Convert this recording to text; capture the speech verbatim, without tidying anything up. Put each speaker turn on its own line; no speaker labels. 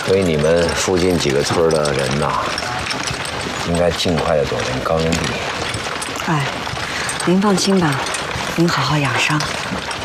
所以你们附近几个村的人呐，应该尽快的躲进高原地。
哎，您放心吧，您好好养伤。